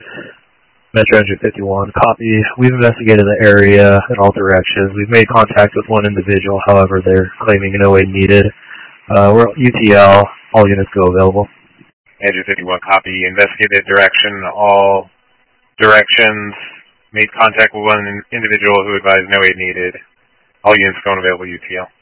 Metro Engine 51, copy. We've investigated the area in all directions. We've made contact with one individual, however, they're claiming no aid needed. We're UTL, all units go available. Engine 51, copy. Investigated direction, all directions. Made contact with one individual who advised no aid needed. All units going available, UTL.